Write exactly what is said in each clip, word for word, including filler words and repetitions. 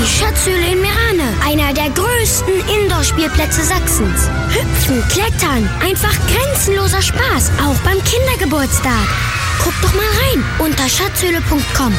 Schatzhöhle in Meerane, einer der größten Indoor-Spielplätze Sachsens. Hüpfen, klettern, einfach grenzenloser Spaß, auch beim Kindergeburtstag. Guck doch mal rein unter schatzhöhle punkt com.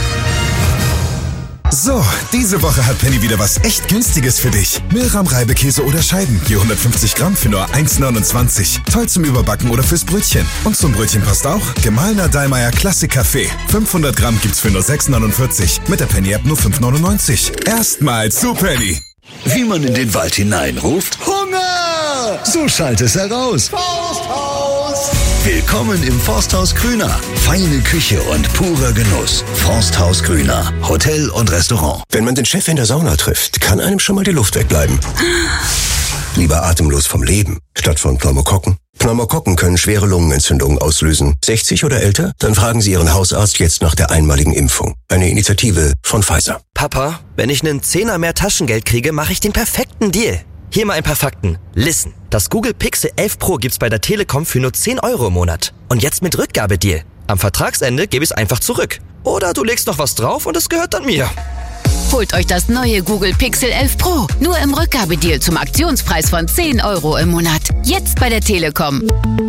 So, diese Woche hat Penny wieder was echt Günstiges für dich. Milram Reibekäse oder Scheiben, je hundertfünfzig Gramm für nur eins neunundzwanzig. Toll zum Überbacken oder fürs Brötchen. Und zum Brötchen passt auch gemahlener Dallmayr Klassik Kaffee. fünfhundert Gramm gibt's für nur sechs neunundvierzig. Mit der Penny-App nur fünf neunundneunzig. Erstmal zu Penny. Wie man in den Wald hineinruft: Hunger! So schallt es heraus. Forsthaus! Willkommen im Forsthaus Grüner. Feine Küche und purer Genuss. Forsthaus Grüner. Hotel und Restaurant. Wenn man den Chef in der Sauna trifft, kann einem schon mal die Luft wegbleiben. Lieber atemlos vom Leben, statt von Pneumokokken. Pneumokokken können schwere Lungenentzündungen auslösen. sechzig oder älter? Dann fragen Sie Ihren Hausarzt jetzt nach der einmaligen Impfung. Eine Initiative von Pfizer. Papa, wenn ich einen Zehner mehr Taschengeld kriege, mache ich den perfekten Deal. Hier mal ein paar Fakten. Listen, das Google Pixel elf Pro gibt's bei der Telekom für nur zehn Euro im Monat. Und jetzt mit Rückgabedeal. Am Vertragsende gebe ich es einfach zurück. Oder du legst noch was drauf und es gehört dann mir. Holt euch das neue Google Pixel elf Pro. Nur im Rückgabedeal zum Aktionspreis von zehn Euro im Monat. Jetzt bei der Telekom.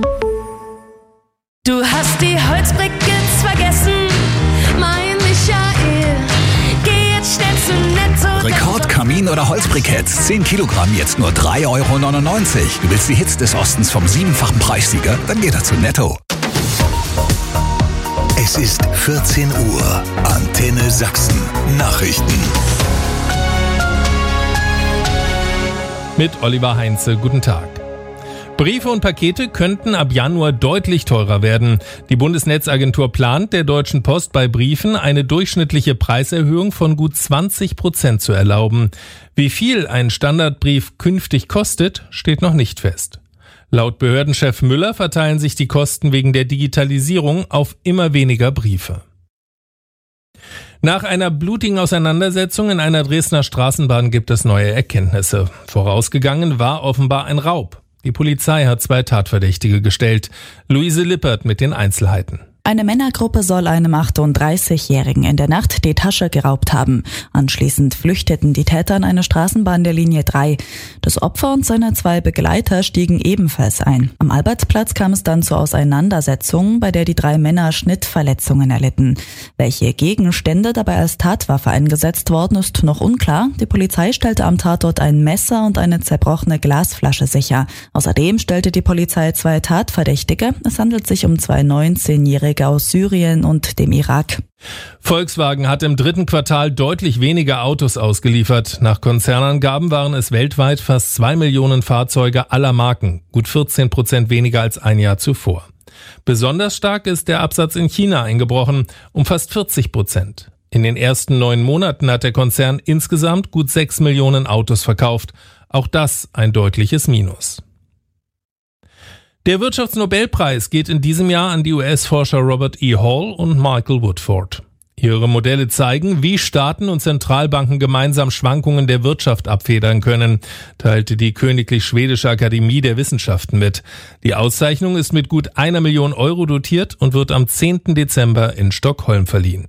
Du hast die Holzbriketts vergessen, mein Michael. Geh jetzt schnell zu Netto. Rekordkamin oder Holzbriketts. zehn Kilogramm, jetzt nur drei Euro neunundneunzig. Du willst die Hits des Ostens vom siebenfachen Preissieger? Dann geh doch zu Netto. Es ist vierzehn Uhr. Antenne Sachsen. Nachrichten. Mit Oliver Heinze. Guten Tag. Briefe und Pakete könnten ab Januar deutlich teurer werden. Die Bundesnetzagentur plant, der Deutschen Post bei Briefen eine durchschnittliche Preiserhöhung von gut zwanzig Prozent zu erlauben. Wie viel ein Standardbrief künftig kostet, steht noch nicht fest. Laut Behördenchef Müller verteilen sich die Kosten wegen der Digitalisierung auf immer weniger Briefe. Nach einer blutigen Auseinandersetzung in einer Dresdner Straßenbahn gibt es neue Erkenntnisse. Vorausgegangen war offenbar ein Raub. Die Polizei hat zwei Tatverdächtige gestellt. Luise Lippert mit den Einzelheiten. Eine Männergruppe soll einem achtunddreißigjährigen in der Nacht die Tasche geraubt haben. Anschließend flüchteten die Täter in eine Straßenbahn der Linie drei. Das Opfer und seine zwei Begleiter stiegen ebenfalls ein. Am Albertsplatz kam es dann zur Auseinandersetzung, bei der die drei Männer Schnittverletzungen erlitten. Welche Gegenstände dabei als Tatwaffe eingesetzt worden, ist noch unklar. Die Polizei stellte am Tatort ein Messer und eine zerbrochene Glasflasche sicher. Außerdem stellte die Polizei zwei Tatverdächtige. Es handelt sich um zwei neunzehnjährige aus Syrien und dem Irak. Volkswagen hat im dritten Quartal deutlich weniger Autos ausgeliefert. Nach Konzernangaben waren es weltweit fast zwei Millionen Fahrzeuge aller Marken, gut vierzehn Prozent weniger als ein Jahr zuvor. Besonders stark ist der Absatz in China eingebrochen, um fast vierzig Prozent. In den ersten neun Monaten hat der Konzern insgesamt gut sechs Millionen Autos verkauft. Auch das ein deutliches Minus. Der Wirtschaftsnobelpreis geht in diesem Jahr an die U S-Forscher Robert E. Hall und Michael Woodford. Ihre Modelle zeigen, wie Staaten und Zentralbanken gemeinsam Schwankungen der Wirtschaft abfedern können, teilte die Königlich Schwedische Akademie der Wissenschaften mit. Die Auszeichnung ist mit gut einer Million Euro dotiert und wird am zehnten Dezember in Stockholm verliehen.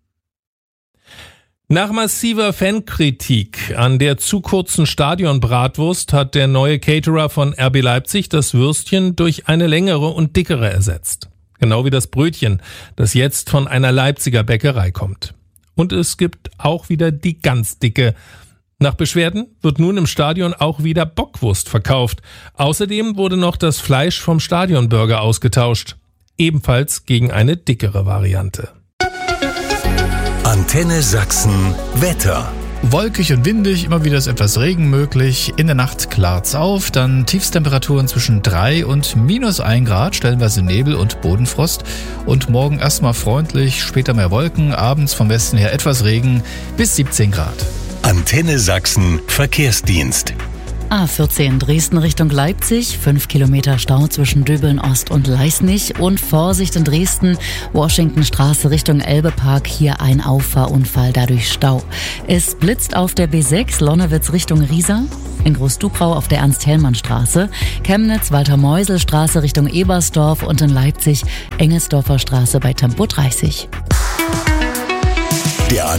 Nach massiver Fankritik an der zu kurzen Stadionbratwurst hat der neue Caterer von R B Leipzig das Würstchen durch eine längere und dickere ersetzt. Genau wie das Brötchen, das jetzt von einer Leipziger Bäckerei kommt. Und es gibt auch wieder die ganz dicke. Nach Beschwerden wird nun im Stadion auch wieder Bockwurst verkauft. Außerdem wurde noch das Fleisch vom Stadionburger ausgetauscht. Ebenfalls gegen eine dickere Variante. Antenne Sachsen Wetter. Wolkig und windig, immer wieder ist etwas Regen möglich. In der Nacht klart's auf, dann Tiefstemperaturen zwischen drei und minus ein Grad, stellenweise Nebel und Bodenfrost. Und morgen erstmal freundlich, später mehr Wolken, abends vom Westen her etwas Regen bis siebzehn Grad. Antenne Sachsen Verkehrsdienst. A vierzehn Dresden Richtung Leipzig, fünf Kilometer Stau zwischen Döbeln Ost und Leisnig und Vorsicht in Dresden, Washingtonstraße Richtung Elbepark, hier ein Auffahrunfall, dadurch Stau. Es blitzt auf der B sechs Lonnewitz Richtung Riesa, in Großdubrau auf der Ernst-Hellmann-Straße, Chemnitz Walter-Meusel-Straße Richtung Ebersdorf und in Leipzig Engelsdorfer Straße bei Tempo dreißig. Der